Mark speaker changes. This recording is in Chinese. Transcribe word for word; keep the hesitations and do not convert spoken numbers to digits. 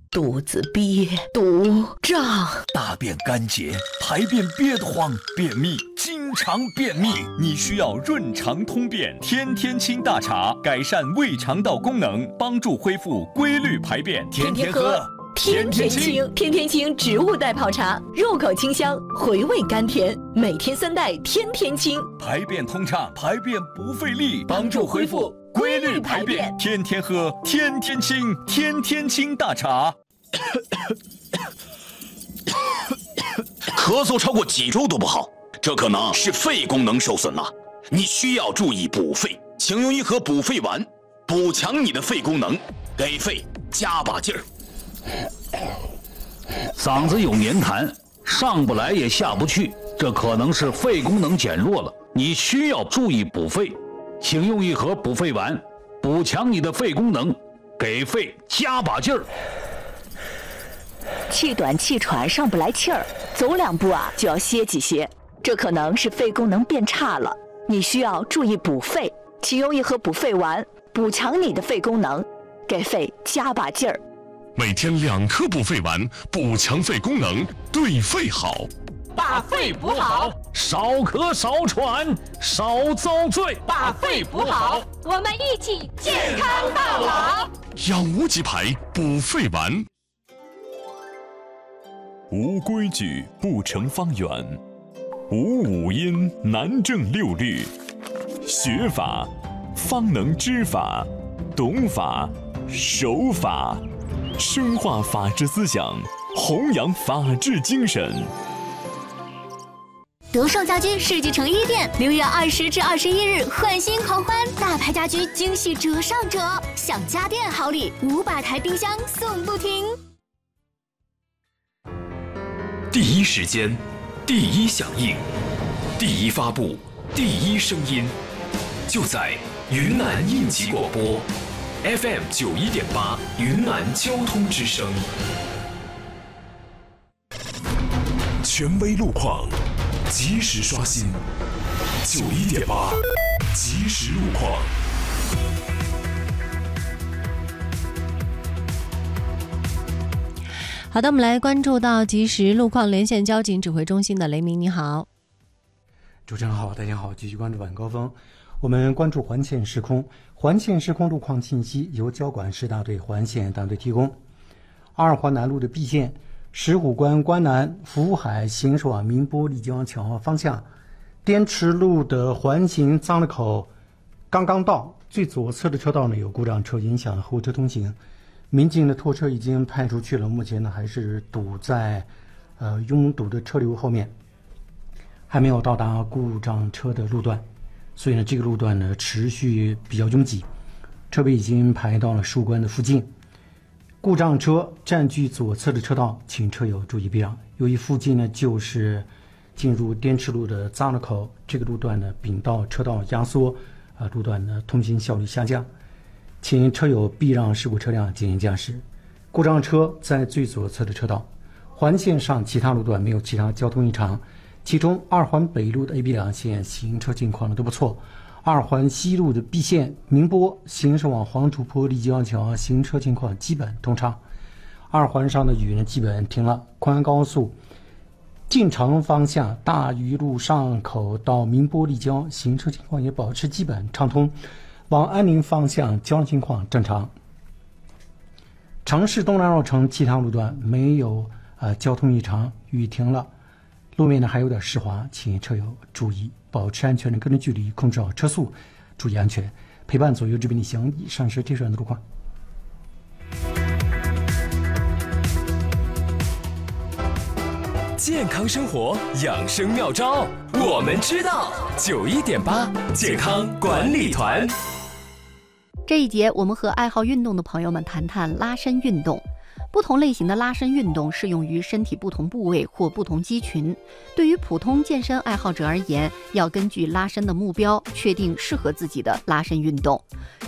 Speaker 1: 肚子憋，肚胀，
Speaker 2: 大便干结，排便憋得慌，便秘，经常便秘，你需要润肠通便天天清大茶，改善胃肠道功能，帮助恢复规律排便。
Speaker 1: 天天喝，天天清，天天清植物代泡茶，入口清香，回味甘甜，每天三袋，天天清，
Speaker 2: 排便通畅，排便不费力，帮助恢复规律排便。天天喝，天天清，天天清大茶。
Speaker 3: 咳嗽超过几周都不好，这可能是肺功能受损了，你需要注意补肺，请用一盒补肺丸，补强你的肺功能，给肺加把劲儿。
Speaker 4: 嗓子有黏痰，上不来也下不去，这可能是肺功能减弱了，你需要注意补肺，请用一盒补肺丸，补强你的肺功能，给肺加把劲儿。
Speaker 5: 气短气喘上不来气儿，走两步啊就要歇几歇，这可能是肺功能变差了，你需要注意补肺，请用一盒补肺丸，补强你的肺功能，给肺加把劲儿。
Speaker 6: 每天两颗补肺丸，补强肺功能，对肺好，
Speaker 7: 把肺补好，
Speaker 4: 少咳少喘少遭罪，
Speaker 7: 把肺补好，
Speaker 8: 我们一起健康到老。
Speaker 6: 养无极牌补肺丸。
Speaker 2: 无规矩不成方圆，无五音难正六律。学法方能知法，懂法守法，深化法治思想，弘扬法治精神。
Speaker 8: 德胜家居世纪城一店六月二十至二十一日换新狂欢，大牌家居惊喜折上折，享家电好礼，五百台冰箱送不停。
Speaker 9: 第一时间，第一响应，第一发布，第一声音，就在云南应急广播 F M 九一点八云南交通之声。
Speaker 10: 权威路况，及时刷新。九一点八，即时路况。
Speaker 11: 好的，我们来关注到即时路况，连线交警指挥中心的雷鸣，你好。
Speaker 12: 主持人好，大家好，继续关注晚高峰。我们关注环线时空，环线时空路况信息由交管市大队环线大队提供。二环南路的 B 线，石虎关关南福海行驶往宁波丽江桥方向，滇池路的环形张路口刚刚到，最左侧的车道呢有故障车影响后车通行。民警的拖车已经派出去了，目前呢还是堵在呃拥堵的车流后面，还没有到达故障车的路段，所以呢这个路段呢持续比较拥挤，车位已经排到了树关的附近。故障车占据左侧的车道，请车友注意避让。由于附近呢就是进入滇池路的匝路口，这个路段呢丙道车道压缩，啊路段呢通行效率下降。请车友避让事故车辆进行驾驶。故障车在最左侧的车道，环线上其他路段没有其他交通异常，其中二环北路的 A、B 两线行车情况都不错。二环西路的 B 线宁波行驶往黄土坡立交桥行车情况基本通畅。二环上的雨呢基本停了。昆安高速进城方向大余路上口到宁波立交行车情况也保持基本畅通。往安宁方向交通情况正常。城市东南绕城其他路段没有呃交通异常，雨停了，路面呢还有点湿滑，请车友注意保持安全的跟着距离，控制好车速，注意安全，陪伴左右这边旅行。以上是贴水的路况。
Speaker 9: 健康生活养生妙招，我们知道。九一点八健康管理团。
Speaker 11: 这一节我们和爱好运动的朋友们谈谈拉伸运动。不同类型的拉伸运动适用于身体不同部位或不同肌群。对于普通健身爱好者而言，要根据拉伸的目标确定适合自己的拉伸运动。